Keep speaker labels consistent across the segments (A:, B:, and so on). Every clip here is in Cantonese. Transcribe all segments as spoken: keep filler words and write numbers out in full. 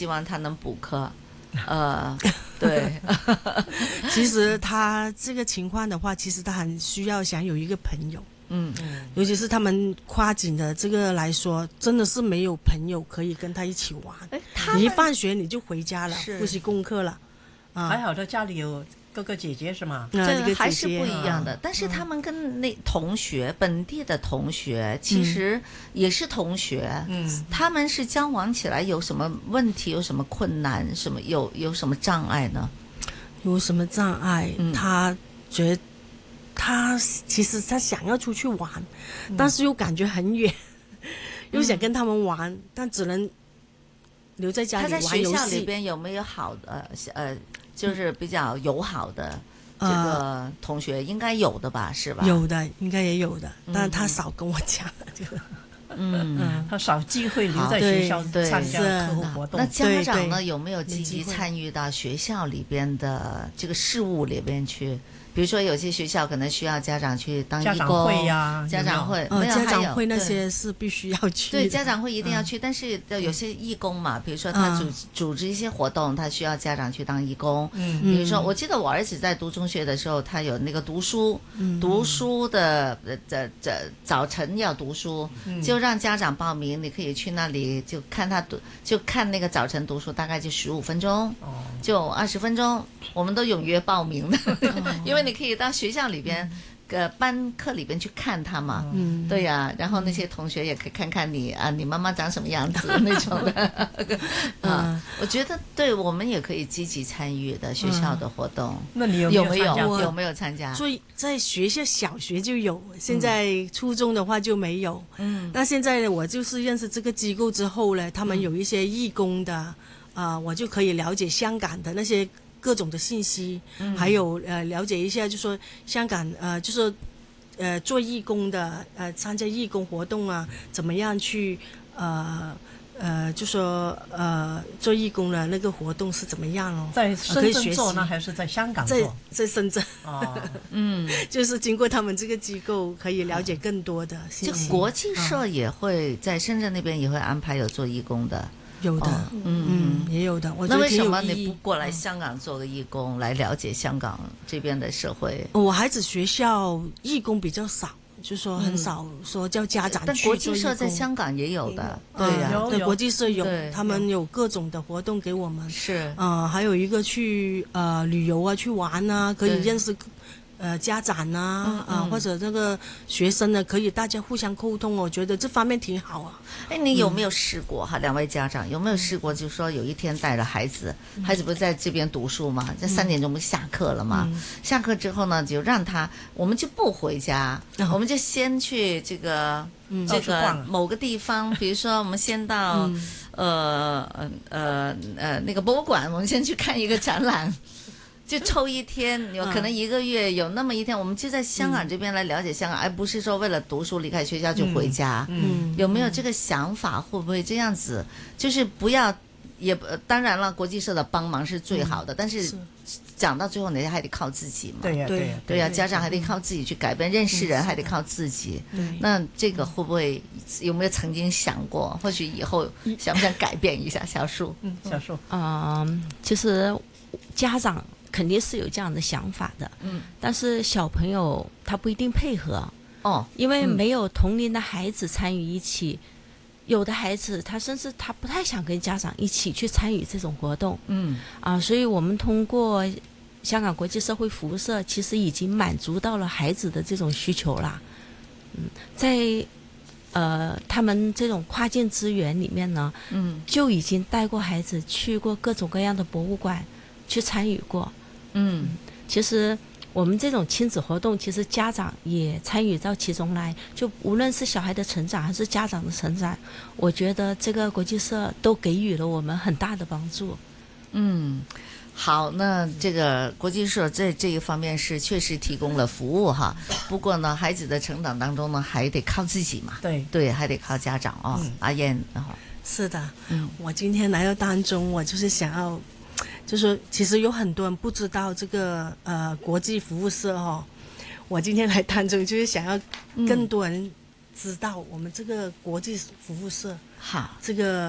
A: 希望他能补课。呃，对，
B: 其实他这个情况的话，其实他很需要想有一个朋友。
A: 嗯，
B: 尤其是他们跨境的这个来说，真的是没有朋友可以跟他一起玩。你一放学你就回家了，复习功课了。
C: 啊，还好他家里有哥哥姐姐是吗？
A: 这个还是不一样的。但是他们跟那同学，本地的同学，其实也是同学。嗯，他们是交往起来有什么问题，有什么困难，什么有有什么障碍呢？
B: 有什么障碍？嗯、他觉得他其实他想要出去玩，嗯、但是又感觉很远，又想跟他们玩，嗯、但只能留在家里玩游戏。
A: 他在学校里边有没有好的呃？就是比较友好的这个同学，应该有的吧，是吧？
B: 有的，应该也有的，但是他少跟我讲这个。
C: 嗯嗯，他少机会留在学校参加课后活动。
A: 那家长呢，有没有积极参与到学校里边的这个事务里边去？比如说有些学校可能需要家长去当义工，
C: 家长会呀，
A: 家长会，
B: 没有家长会那些是必须要去的。
A: 对，家长会一定要去，但是有些义工嘛，比如说他组组织一些活动，他需要家长去当义工。嗯，比如说我记得我儿子在读中学的时候，他有那个读书，读书的这这早晨要读书，就让家长报名，你可以去那里就看他读，就看那个早晨读书，大概就十五分钟，就二十分钟，我们都踊跃报名的，因为你可以到学校里边，呃，班课里边去看他嘛，嗯，对呀、啊，然后那些同学也可以看看你啊，你妈妈长什么样子那种的，啊，我觉得对我们也可以积极参与的学校的活动。
C: 嗯、那你有
A: 有没有
C: 有
A: 没有参加？
B: 所以在学校小学就有，现在初中的话就没有。嗯，那现在我就是认识这个机构之后呢，他们有一些义工的，啊、呃，我就可以了解香港的那些各种的信息，嗯、还有呃了解一下，就说香港呃就是呃做义工的呃参加义工活动啊，怎么样去呃呃就说呃做义工的那个活动是怎么样哦？
C: 在深圳做呢，还是在香港做？
B: 在在深圳。
C: 哦，
B: 嗯，就是经过他们这个机构，可以了解更多的信息。
A: 就国际社也会、嗯、在深圳那边也会安排有做义工的。
B: 有的，哦、嗯嗯，也有的。我觉得
A: 那为什么你不过来香港做个义工，嗯、来了解香港这边的社会？
B: 我孩子学校义工比较少，就说很少说叫家长去做义工。
A: 但国际社在香港也有的，对呀、
B: 啊，对，国际社有，他们有各种的活动给我们。
A: 是，
B: 呃，还有一个去呃旅游啊，去玩啊，可以认识。呃，家长啊，嗯嗯、啊，或者这个学生呢，可以大家互相沟通，我觉得这方面挺好啊。
A: 哎，你有没有试过哈？两位家长有没有试过？就是说有一天带着孩子，嗯、孩子不是在这边读书嘛？这三点钟不是下课了嘛？嗯、下课之后呢，就让他，我们就不回家，嗯、我们就先去这个、嗯、这个某个地方，比如说我们先到、嗯、呃呃呃那个博物馆，我们先去看一个展览。就抽一天，有可能一个月有那么一天，我们就在香港这边来了解香港，而不是说为了读书离开学校就回家。嗯，有没有这个想法？会不会这样子？就是不要，也当然了，国际社的帮忙是最好的，但是讲到最后，你还得靠自己嘛。
C: 对呀，对呀，
A: 对呀，家长还得靠自己去改变，认识人还得靠自己。那这个会不会有没有曾经想过？或许以后想不想改变一下？小树，
C: 嗯，小树，
D: 嗯，其实家长。肯定是有这样的想法的，嗯，但是小朋友他不一定配合，
A: 哦，
D: 因为没有同龄的孩子参与一起，嗯、有的孩子他甚至他不太想跟家长一起去参与这种活动，嗯，啊，所以我们通过香港国际社会服务社，其实已经满足到了孩子的这种需求啦，嗯，在呃他们这种跨境资源里面呢，嗯，就已经带过孩子去过各种各样的博物馆去参与过。嗯，其实我们这种亲子活动，其实家长也参与到其中来，就无论是小孩的成长还是家长的成长，我觉得这个国际社都给予了我们很大的帮助。
A: 嗯，好，那这个国际社在这一方面是确实提供了服务哈，不过呢，孩子的成长当中呢，还得靠自己嘛，
C: 对
A: 对，还得靠家长哦。嗯、阿燕，然后
B: 是的，嗯，我今天来到当中，我就是想要。就是其实有很多人不知道这个呃国际服务社哦，我今天来当中就是想要更多人知道我们这个国际服务社，
A: 好、嗯，
B: 这个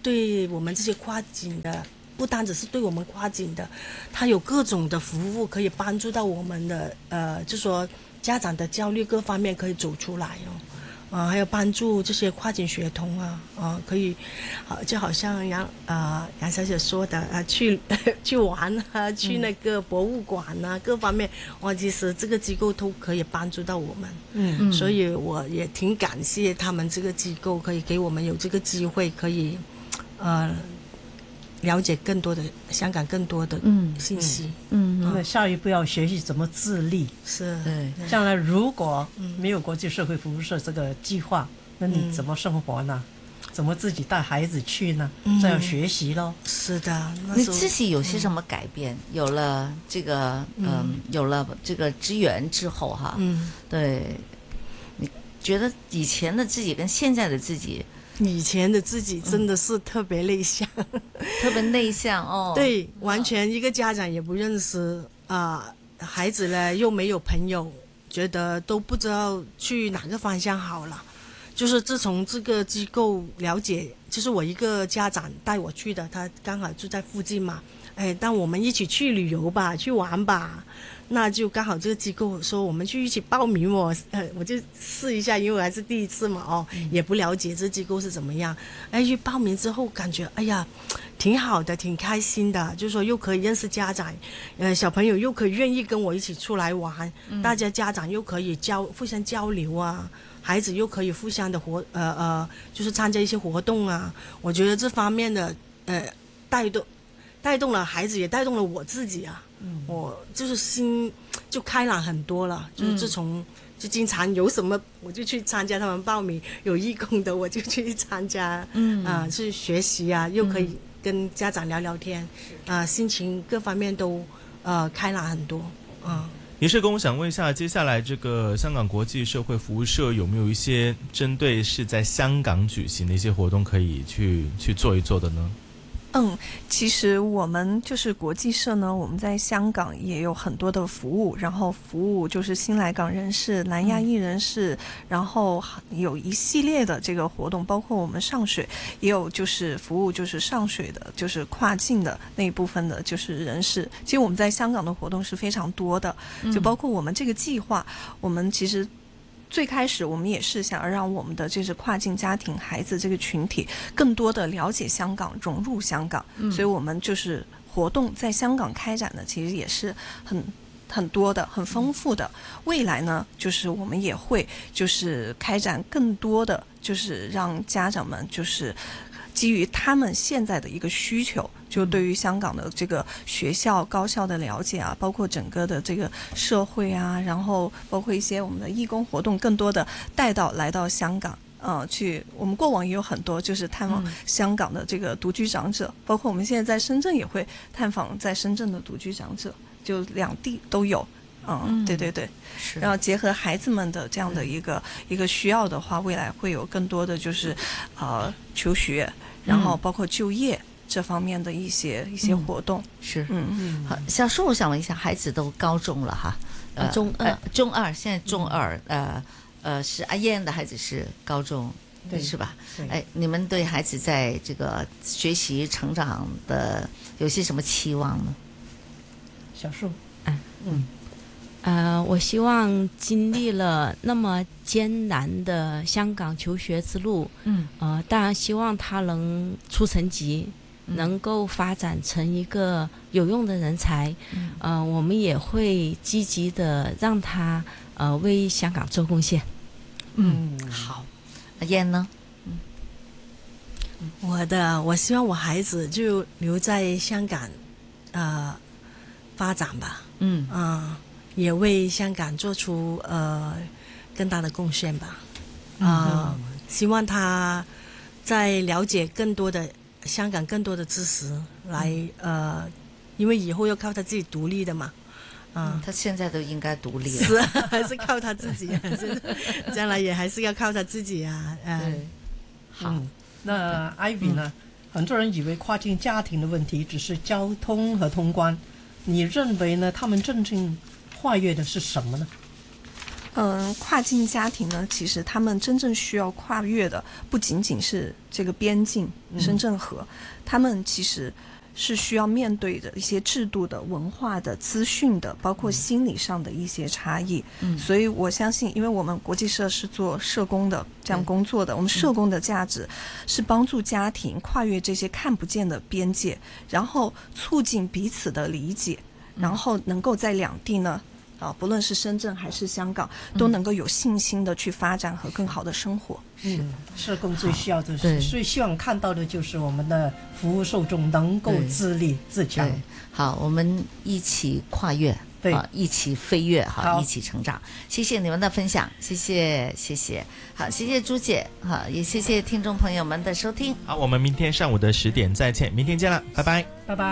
B: 对我们这些跨境的，不单只是对我们跨境的，它有各种的服务可以帮助到我们的，呃，就说家长的焦虑各方面可以走出来哦。啊，还有帮助这些跨境学童啊，啊，可以，啊，就好像杨啊杨小姐说的啊，去去玩啊，去那个博物馆啊，嗯、各方面，哇，其实这个机构都可以帮助到我们。嗯，所以我也挺感谢他们这个机构，可以给我们有这个机会，可以，呃。了解更多的香港更多的信息，
C: 嗯，那、嗯、下一步要学习怎么自立，
B: 是，
C: 对，将来如果没有国际社会服务社这个计划，那你怎么生活呢？嗯、怎么自己带孩子去呢？嗯、这要学习咯。
B: 是的，
A: 你自己有些什么改变？嗯、有了这个，嗯、呃，有了这个支援之后，哈，嗯，对，你觉得以前的自己跟现在的自己？
B: 以前的自己真的是特别内向、嗯、
A: 特别内向哦，
B: 对，完全一个家长也不认识啊、呃，孩子呢又没有朋友，觉得都不知道去哪个方向好了。就是自从这个机构了解，就是我一个家长带我去的，他刚好住在附近嘛，哎，但我们一起去旅游吧，去玩吧。那就刚好这个机构说我们去一起报名我，呃，我就试一下，因为我还是第一次嘛，哦，嗯、也不了解这机构是怎么样。哎，去报名之后感觉，哎呀，挺好的，挺开心的，就是说又可以认识家长，呃，小朋友又可以愿意跟我一起出来玩，嗯、大家家长又可以交互相交流啊，孩子又可以互相的活，呃呃，就是参加一些活动啊。我觉得这方面的呃带动，带动了孩子，也带动了我自己啊。嗯、我就是心就开朗很多了，就是自从、嗯、就经常有什么我就去参加他们报名，有义工的我就去参加，嗯啊、呃、去学习啊，又可以跟家长聊聊天，啊、呃、心情各方面都呃开朗很多，嗯。
E: 倪社工，我想问一下，接下来这个香港国际社会服务社有没有一些针对是在香港举行的一些活动可以去去做一做的呢？
F: 嗯，其实我们就是国际社呢，我们在香港也有很多的服务，然后服务就是新来港人士、南亚裔人士，嗯、然后有一系列的这个活动，包括我们上水也有就是服务，就是上水的，就是跨境的那一部分的，就是人士。其实我们在香港的活动是非常多的，就包括我们这个计划，我们其实。最开始我们也是想要让我们的这是跨境家庭孩子这个群体更多的了解香港，融入香港，嗯、所以我们就是活动在香港开展的其实也是很很多的，很丰富的。未来呢，就是我们也会就是开展更多的，就是让家长们就是基于他们现在的一个需求，就对于香港的这个学校高校的了解啊，包括整个的这个社会啊，然后包括一些我们的义工活动，更多的带到来到香港。呃，去我们过往也有很多就是探访香港的这个独居长者，嗯、包括我们现在在深圳也会探访在深圳的独居长者，就两地都有。嗯，嗯对对对，然后结合孩子们的这样的一个一个需要的话，未来会有更多的就是呃求学，然后包括就业这方面的一些、嗯、一些活动。
A: 是，嗯嗯。好，小叔，我想问一下，孩子都高中了哈，
D: 呃，中二、呃，
A: 中二，现在中二，嗯、呃呃，是阿燕的孩子是高中，
C: 对，
A: 是吧？哎，你们对孩子在这个学习成长的有些什么期望呢？
C: 小叔，
D: 嗯嗯。呃，我希望经历了那么艰难的香港求学之路，嗯，呃，当然希望他能出成绩，嗯、能够发展成一个有用的人才，嗯、呃，我们也会积极的让他呃为香港做贡献。
A: 嗯，好，阿燕呢？
B: 嗯，我的，我希望我孩子就留在香港，呃，发展吧。嗯啊。呃也为香港做出呃更大的贡献吧，啊、呃，嗯、希望他在了解更多的香港更多的知识来，嗯、呃，因为以后要靠他自己独立的嘛，啊、
A: 嗯，他现在都应该独立了，
B: 是啊，还是靠他自己，将来也还是要靠他自己啊，呃、对，
C: 好，嗯、那 Ivy 呢？嗯、很多人以为跨境家庭的问题只是交通和通关，你认为呢？他们真正跨越的是什么呢？
F: 嗯，跨境家庭呢，其实他们真正需要跨越的不仅仅是这个边境深圳河，嗯、他们其实是需要面对的一些制度的、文化的、资讯的，包括心理上的一些差异。嗯，所以我相信，因为我们国际社是做社工的这样工作的，我们社工的价值是帮助家庭跨越这些看不见的边界，然后促进彼此的理解，然后能够在两地呢。啊，不论是深圳还是香港，都能够有信心的去发展和更好的生活。
C: 嗯，社工最需要的是，最希望看到的就是我们的服务受众能够自立自强。
A: 好，我们一起跨越，对，啊、一起飞跃，好，一起成长。谢谢你们的分享，谢谢，谢谢。好，谢谢朱姐，好，也谢谢听众朋友们的收听。
E: 好，我们明天上午的十点再见，明天见了，拜拜，
C: 拜拜。